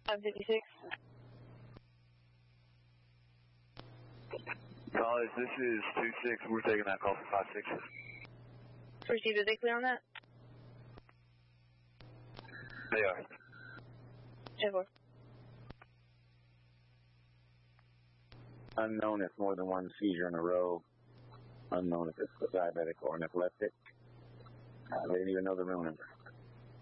556. College, this is 26. We're taking that call for 56. Received. Are they clear on that? They are. 10-4. Unknown if more than one seizure in a row. Unknown if it's diabetic or an epileptic. They didn't even know the room number.